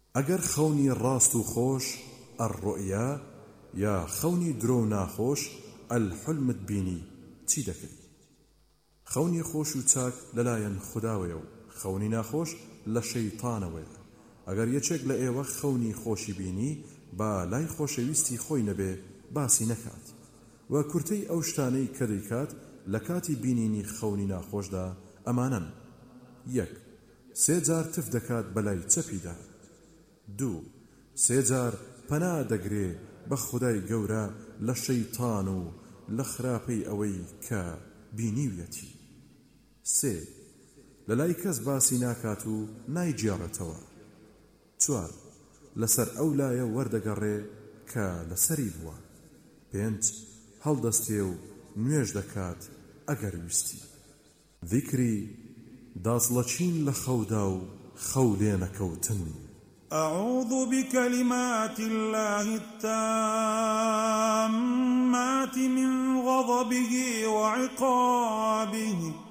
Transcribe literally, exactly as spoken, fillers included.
ئەگەر خەونی ڕاست و خۆش ئەڕڕوئیا یا خەونی درۆ و ناخۆش ئەلحلمت بینی چی دەکەی؟ خەونی خۆش و چاک لەلایەن خوداوەیە و خەونی ناخۆش لە شەیتانەوەیە. ئەگەر یەکێک لە ئێوە خەونی خۆشی بینی با لای خۆشەویستی خۆی نەبێ باسی نەکات و کورتەی ئەو شتانەی کە دەیکات لە کاتی بینینی خەونی ناخۆشدا ئەمانن: یەک، سێ جار تف دەکات بەلای چەپیدا. دوو، سێ جار پەنا دەگرێ بە خودای گەورە لە شەیتان و لە خراپەی ئەوەی کە بینیویەتی. سێ، لەلای کەس باسی ناکات و نایجێڕێتەوە. چوار، لەسەر ئەو لایە وەردەگەڕێ کە لەسەری بووە. پێنج، هەڵدەستێ و نوێژ دەکات ئەگەر ویستی. ذیکری داڵەچین لە خەودا و خەو لێ نەکەوتن. أعوذ بكلمات الله التامات من غضبه وعقابه